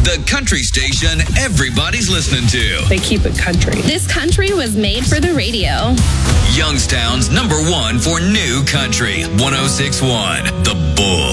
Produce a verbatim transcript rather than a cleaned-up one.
the country station everybody's listening to. They keep it country. This country was made for the radio. Youngstown's number one for new country. one oh six point one, The Bull.